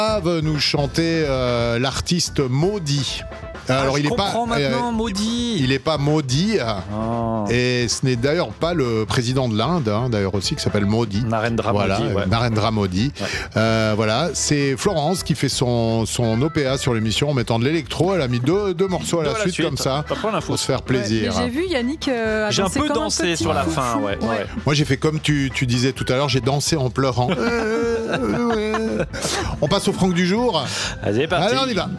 veut nous chanter l'artiste Maudit. Alors il est pas maintenant maudit. Il n'est pas maudit. Oh. Et ce n'est d'ailleurs pas le président de l'Inde, d'ailleurs aussi, qui s'appelle Modi. Narendra Modi. Ouais. Narendra Modi. Ouais. Voilà, c'est Florence qui fait son OPA sur l'émission en mettant de l'électro. Elle a mis deux morceaux à la suite comme ça pour se faire plaisir. Ouais, j'ai vu Yannick j'ai un peu dansé sur la fin. Ouais. Moi j'ai fait comme tu disais tout à l'heure, j'ai dansé en pleurant. On passe au Franck du jour. Allez, parti. Allez, on y va.